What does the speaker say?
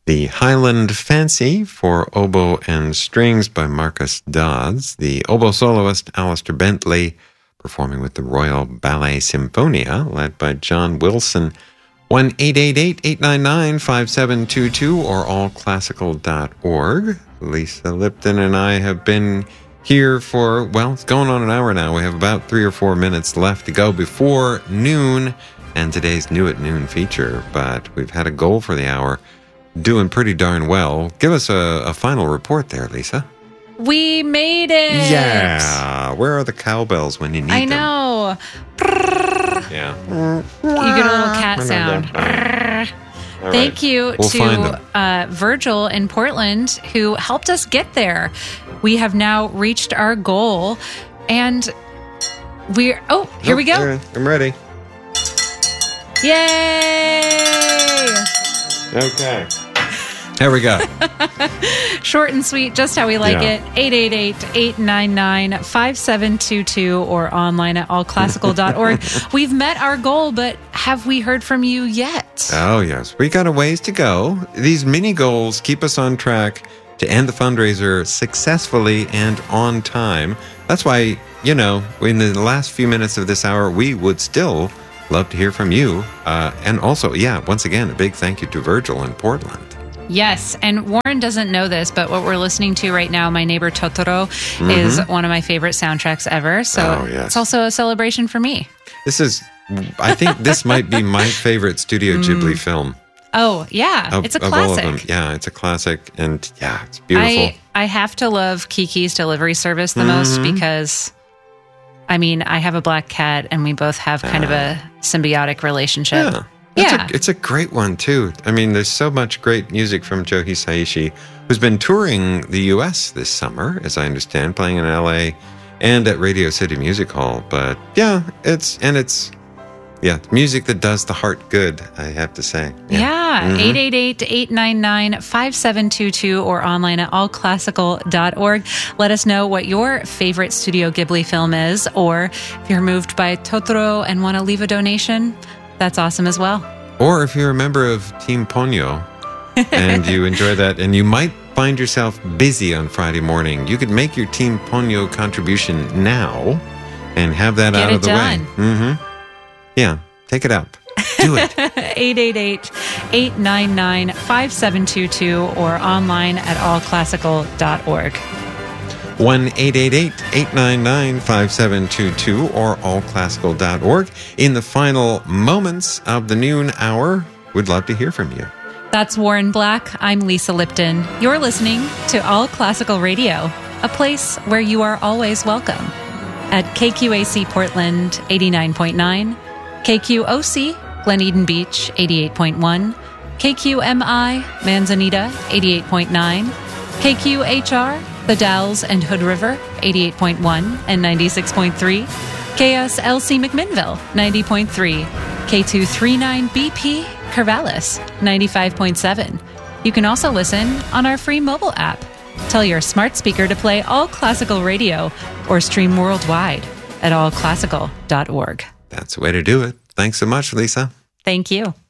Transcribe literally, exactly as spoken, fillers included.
The Highland Fancy for Oboe and Strings by Marcus Dodds. The oboe soloist Alistair Bentley performing with the Royal Ballet Symphonia led by John Wilson. one eight eight eight, eight nine nine, five seven two two or all classical dot org. Lisa Lipton and I have been here for, well, it's going on an hour now. We have about three or four minutes left to go before noon and today's New at Noon feature. But we've had a goal for the hour. Doing pretty darn well. Give us a, a final report there, Lisa. We made it. Yeah. Where are the cowbells when you need I them? know. Yeah. You get a little cat sound. All Thank right. you We'll find to them. uh, Virgil in Portland who helped us get there. We have now reached our goal, and we're oh here Oh, we go. all right. I'm ready. Yay! Okay. There we go. Short and sweet, just how we like Yeah. it. eight eight eight, eight nine nine, five seven two two or online at all classical dot org. We've met our goal, but have we heard from you yet? Oh, yes. We got a ways to go. These mini goals keep us on track to end the fundraiser successfully and on time. That's why, you know, in the last few minutes of this hour, we would still love to hear from you. Uh, and also, yeah, once again, a big thank you to Virgil in Portland. Yes, and Warren doesn't know this, but what we're listening to right now, My Neighbor Totoro, Mm-hmm. is one of my favorite soundtracks ever. So Oh, yes. it's also a celebration for me. This is, I think this might be my favorite Studio Ghibli film. Oh, yeah. Of, it's a of all of them. classic. Yeah, it's a classic. And yeah, it's beautiful. I, I have to love Kiki's delivery service the most Mm-hmm. because, I mean, I have a black cat and we both have kind of a symbiotic relationship. Yeah. It's, Yeah. a, it's a great one, too. I mean, there's so much great music from Joe Hisaishi, who's been touring the U S this summer, as I understand, playing in L A and at Radio City Music Hall. But yeah, it's, and it's, yeah, music that does the heart good, I have to say. Yeah, eight eight eight, eight nine nine, five seven two two or online at all classical dot org. Let us know what your favorite Studio Ghibli film is, or if you're moved by Totoro and want to leave a donation, that's awesome as well. Or if you're a member of Team Ponyo and you enjoy that, and you might find yourself busy on Friday morning, you could make your Team Ponyo contribution now and have that Get out it of the done. way. Mm-hmm. Yeah, take it up. Do it. eight eight eight, eight nine nine, five seven two two or online at all classical dot org. one eight eight eight, eight nine nine, five seven two two or all classical dot org. In the final moments of the noon hour, we'd love to hear from you. That's Warren Black. I'm Lisa Lipton. You're listening to All Classical Radio, a place where you are always welcome. At K Q A C Portland eighty-nine point nine, K Q O C Glen Eden Beach eighty-eight point one, K Q M I Manzanita eighty-eight point nine, K Q H R The Dalles and Hood River eighty-eight point one and ninety-six point three, K S L C McMinnville ninety point three, K two thirty-nine B P Corvallis ninety-five point seven. You can also listen on our free mobile app. Tell your smart speaker to play All Classical Radio or stream worldwide at all classical dot org. That's the way to do it. Thanks so much, Lisa. Thank you.